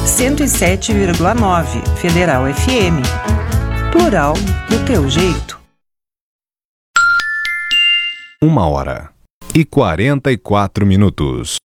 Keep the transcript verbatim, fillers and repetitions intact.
cento e sete vírgula nove Federal F M. Plural do teu jeito. Uma hora e quarenta e quatro minutos.